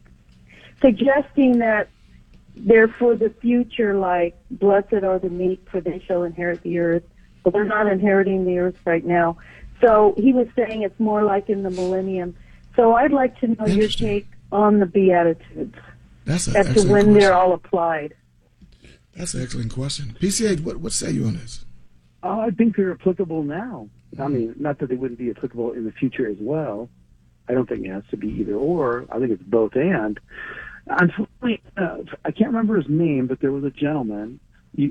suggesting that they're for the future, like, blessed are the meek, for they shall inherit the earth. But they're not inheriting the earth right now. So he was saying it's more like in the millennium. So I'd like to know your take on the Beatitudes as to when they're all applied. That's an excellent question. PCH, what say you on this? I think they're applicable now. I mean, not that they wouldn't be applicable in the future as well. I don't think it has to be either or. I think it's both and. Unfortunately, I can't remember his name, but there was a gentleman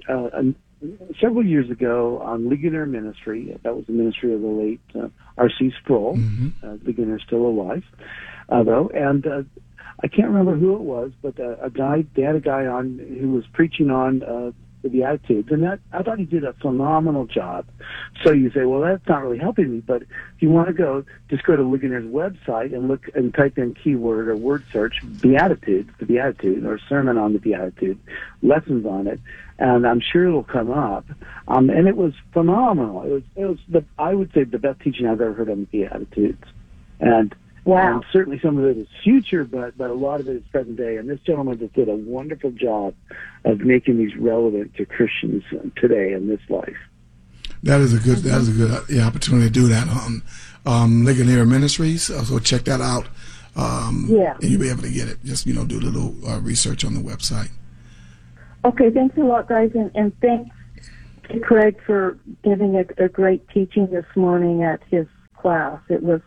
several years ago on Ligonier Ministry. That was the ministry of the late R.C. Sproul. Ligonier is still alive, though. And I can't remember who it was, but they had a guy on who was preaching on the Beatitudes, and I thought he did a phenomenal job. So you say, well, that's not really helping me, but if you want to go, just go to Ligonier's website and look and type in keyword or word search Beatitudes, the Beatitude, or sermon on the Beatitude, lessons on it, and I'm sure it'll come up. And it was phenomenal. It was I would say the best teaching I've ever heard on the Beatitudes. And wow. Certainly some of it is future, but a lot of it is present day. And this gentleman just did a wonderful job of making these relevant to Christians today in this life. That is a good opportunity to do that on Ligonier Ministries. So check that out. And you'll be able to get it. Just do a little research on the website. Okay, thanks a lot, guys, and thanks to Craig for giving a great teaching this morning at his class. It was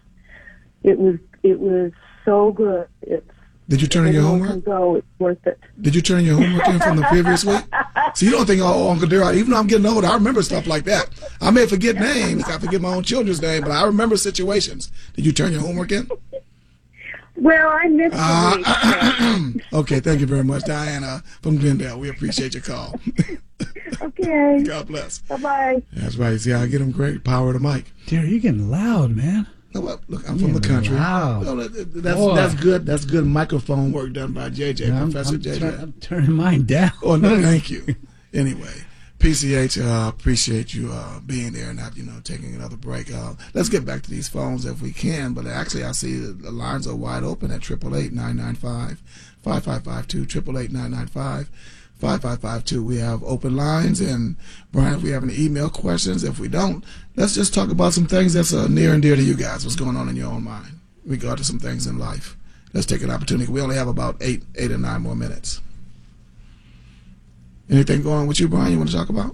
so good. Did you turn in your homework? Go, it's worth it. Did you turn your homework in from the previous week? So you don't think, Uncle Darrell, even though I'm getting older, I remember stuff like that. I may forget names. I forget my own children's name, but I remember situations. Did you turn your homework in? Well, I missed the week. Okay, thank you very much, Diana from Glendale. We appreciate your call. Okay. God bless. Bye-bye. That's right. See, I get them great power to mic. Dear, you're getting loud, man. No, look, I'm from the country. Wow. No, that's good. That's good microphone work done by JJ, Professor JJ. I'm turning mine down. Oh, no, thank you. Anyway, PCH, appreciate you being there and not, taking another break. Let's get back to these phones if we can. But actually, I see the lines are wide open at 888-995-5552, 888-995-5552. We have open lines. And, Brian, if we have any email questions, if we don't, let's just talk about some things that's near and dear to you guys. What's going on in your own mind regarding some things in life? Let's take an opportunity. We only have about eight or 9 more minutes. Anything going on with you, Brian, you want to talk about?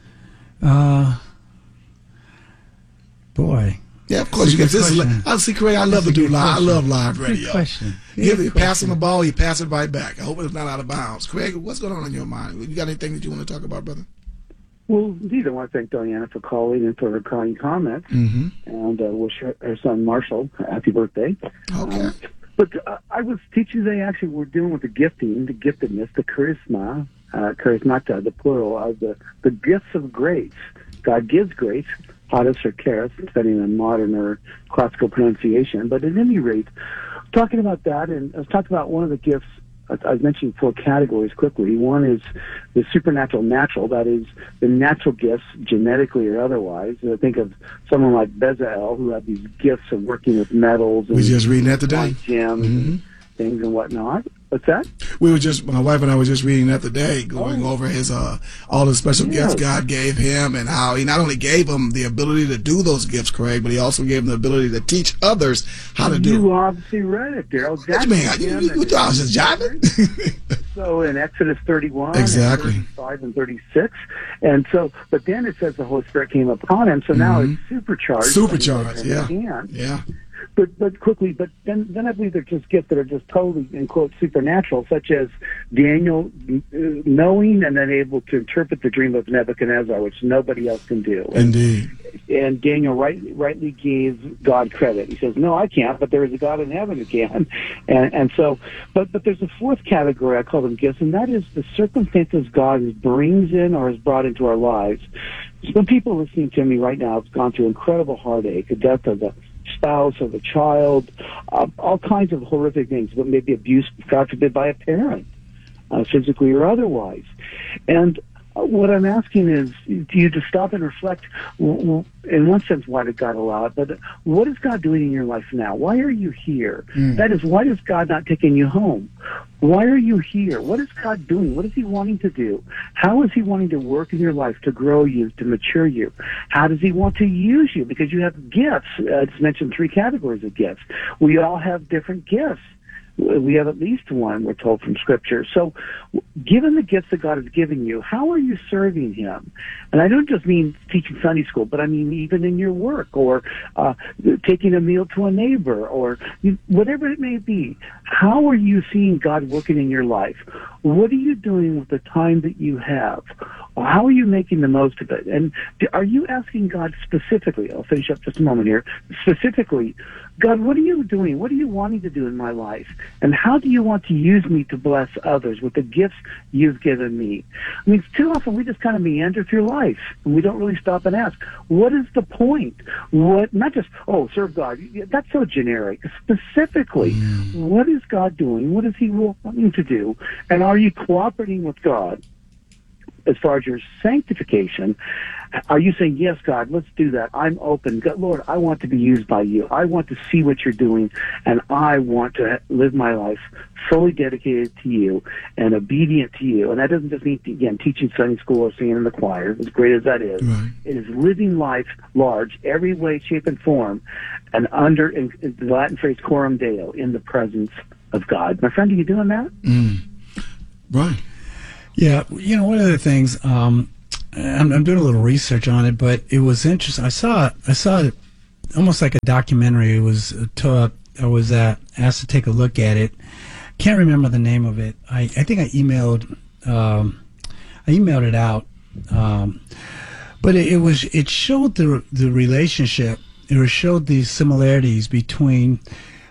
Boy. Yeah, of course. I see, Craig, I love to do live. I love live radio. Good question. Pass him the ball, he pass it right back. I hope it's not out of bounds. Craig, what's going on in your mind? You got anything that you want to talk about, brother? Well, indeed, I want to thank Diana for calling and for her kind comments, and wish her son Marshall a happy birthday. Okay. But I was teaching today, actually, we're dealing with the gifting, the giftedness, the charismata, the plural, of the gifts of grace. God gives grace, charis or charis, depending on modern or classical pronunciation. But at any rate, talking about that, and I was talking about one of the gifts. I was mentioning 4 categories quickly. One is the supernatural natural, that is the natural gifts, genetically or otherwise. Think of someone like Bezalel, who had these gifts of working with metals. We just reading that today. Gems and things and whatnot. What's that? My wife and I were just reading that today, going over his all the special gifts God gave him, and how he not only gave him the ability to do those gifts, Craig, but he also gave him the ability to teach others how to do. You obviously read it, Darrell. What you mean? You thought I was just jiving? So in Exodus 31, exactly, and 35 and 36, and so, but then it says the Holy Spirit came upon him, so now it's supercharged. Supercharged, yeah. But quickly, but then I believe they're just gifts that are just totally, in quotes, supernatural, such as Daniel knowing and then able to interpret the dream of Nebuchadnezzar, which nobody else can do. Indeed. And Daniel rightly gave God credit. He says, no, I can't, but there is a God in heaven who can. And so, but there's a 4th category, I call them gifts, and that is the circumstances God brings in or has brought into our lives. Some people listening to me right now have gone through incredible heartache, the death of a spouse, of a child, all kinds of horrific things, but maybe abuse, God forbid, by a parent, physically or otherwise. And what I'm asking is, do you just stop and reflect, in one sense, why did God allow it, but what is God doing in your life now? Why are you here? That is, why is God not taking you home? Why are you here? What is God doing? What is he wanting to do? How is he wanting to work in your life to grow you, to mature you? How does he want to use you? Because you have gifts. I just mentioned 3 categories of gifts. We all have different gifts. We have at least one, we're told from Scripture. So, given the gifts that God has given you, how are you serving him? And I don't just mean teaching Sunday school, but I mean even in your work, or taking a meal to a neighbor, or whatever it may be. How are you seeing God working in your life? What are you doing with the time that you have? How are you making the most of it? And are you asking God specifically, I'll finish up just a moment here, specifically, God, what are you doing? What are you wanting to do in my life? And how do you want to use me to bless others with the gifts you've given me? I mean, too often we just kind of meander through life, and we don't really stop and ask, what is the point? What, not just, serve God. That's so generic. Specifically, what is God doing? What is he wanting to do? And are you cooperating with God as far as your sanctification? Are you saying, yes, God, let's do that. I'm open. God, Lord, I want to be used by you. I want to see what you're doing, and I want to live my life fully dedicated to you and obedient to you. And that doesn't just mean, again, teaching Sunday school or singing in the choir, as great as that is. Right. It is living life large, every way, shape, and form, and under, in the Latin phrase, coram Deo, in the presence of God. My friend, are you doing that? Right. Yeah, one of the things, I'm doing a little research on it, but it was interesting. I saw it almost like a documentary. It was I was asked to take a look at it. Can't remember the name of it. I think I emailed it out, but it showed the relationship. It showed the similarities between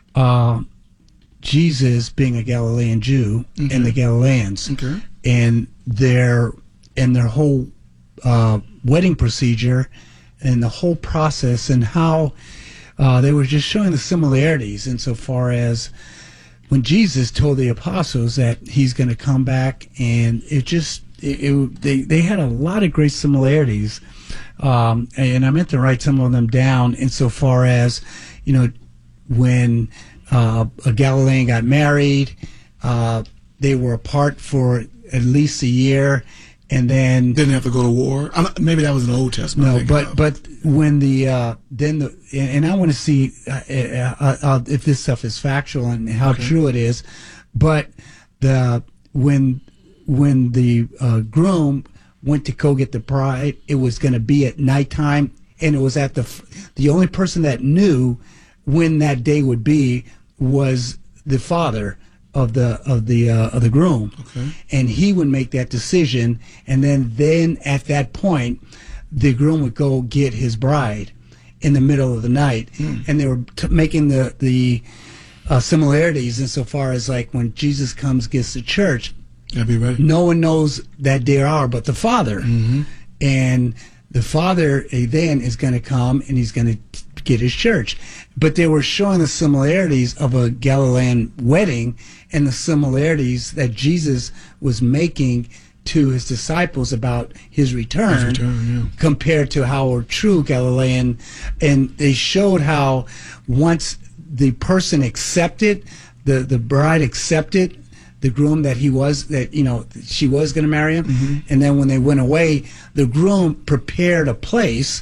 Jesus being a Galilean Jew and the Galileans, and their whole wedding procedure and the whole process, and how they were just showing the similarities insofar as when Jesus told the apostles that he's going to come back, and they had a lot of great similarities, and I meant to write some of them down insofar as, when a Galilean got married, they were apart for at least a year, and then didn't have to go to war. Maybe that was in the Old Testament. No, but when and I want to see if this stuff is factual and how true it is. But when the groom went to go get the bride, it was going to be at nighttime, and it was at the only person that knew when that day would be was the father of the groom, and he would make that decision, and then at that point, the groom would go get his bride in the middle of the night, and they were making the similarities insofar as like when Jesus gets to church, be ready. No one knows that day or hour but the Father, and the Father then is going to come and he's going to get his church. But they were showing the similarities of a Galilean wedding and the similarities that Jesus was making to his disciples about his return, compared to how a true Galilean. And they showed how once the person accepted, the bride accepted the groom that she was going to marry him, and then when they went away, the groom prepared a place,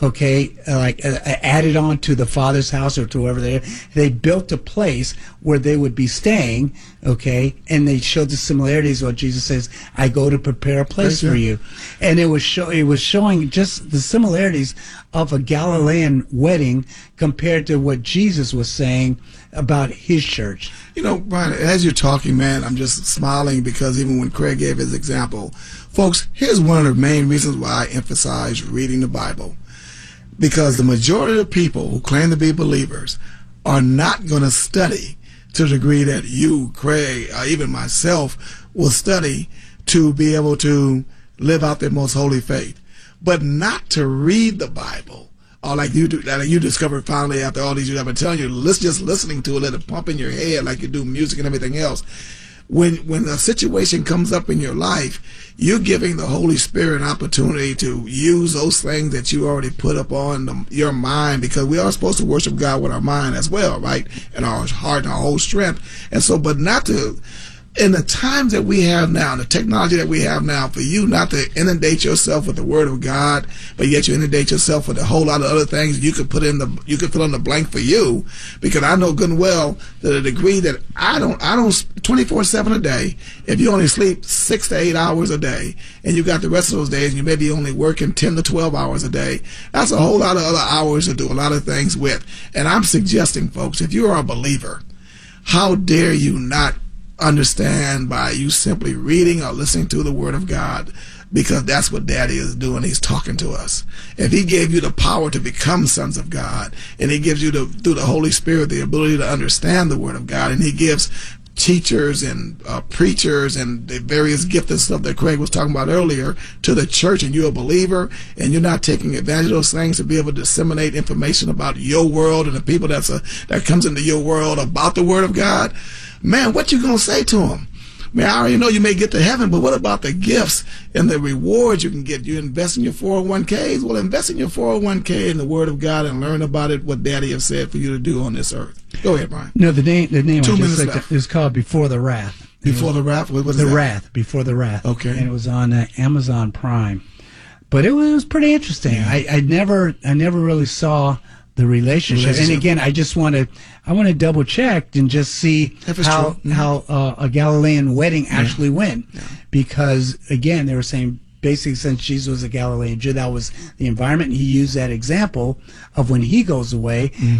added on to the father's house or to wherever they built a place where they would be staying, and they showed the similarities. What Jesus says, I go to prepare a place for you, and it was showing just the similarities of a Galilean wedding compared to what Jesus was saying about his church. Brian, as you're talking, man, I'm just smiling because even when Craig gave his example, folks, here's one of the main reasons why I emphasize reading the Bible. Because the majority of the people who claim to be believers are not going to study to the degree that you, Craig, or even myself will study to be able to live out their most holy faith. But not to read the Bible, or like you do, that you discovered finally after all these years. I've been telling you, just listening to it, let it pump in your head like you do music and everything else. When a situation comes up in your life, you're giving the Holy Spirit an opportunity to use those things that you already put up on your mind, because we are supposed to worship God with our mind as well, right? And our heart and our whole strength. And so, but not to, in the times that we have now, the technology that we have now, for you not to inundate yourself with the Word of God, but yet you inundate yourself with a whole lot of other things you could fill in the blank for you, because I know good and well to the degree that I don't 24/7 a day. If you only sleep 6 to 8 hours a day, and you got the rest of those days, and you may be only working 10 to 12 hours a day, that's a whole lot of other hours to do a lot of things with. And I'm suggesting, folks, if you are a believer, how dare you not understand by you simply reading or listening to the Word of God, because that's what Daddy is doing. He's talking to us. If He gave you the power to become sons of God, and He gives you, through the Holy Spirit, the ability to understand the Word of God, and He gives teachers and preachers and the various gifts and stuff that Craig was talking about earlier to the church, and you're a believer and you're not taking advantage of those things to be able to disseminate information about your world and the people that comes into your world about the Word of God, man, what you gonna say to them? Man, I already know you may get to heaven, but what about the gifts and the rewards you can get? You invest in your 401ks? Well, invest in your 401k in the Word of God and learn about it, what Daddy has said for you to do on this earth. Go ahead, Brian. No, the name 2 I just minutes looked left. at is called Before the Wrath. Before the Wrath? What was The that? Wrath, Before the Wrath. Okay. And it was on Amazon Prime. But it was pretty interesting. I never really saw the relationship. And again, I want to double check and just see how a Galilean wedding actually went, because again, they were saying basically since Jesus was a Galilean Jew, that was the environment, and he used that example of when he goes away.